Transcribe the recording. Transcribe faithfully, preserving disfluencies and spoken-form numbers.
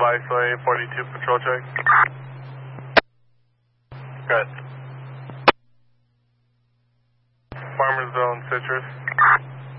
Viceland forty-two patrol check. Good. Farmer Zone Citrus.